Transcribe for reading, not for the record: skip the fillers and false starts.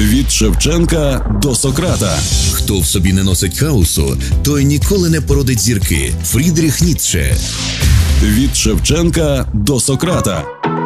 Від Шевченка до Сократа. Хто в собі не носить хаосу, той ніколи не породить зірки. Фрідріх Ніцше. Від Шевченка до Сократа.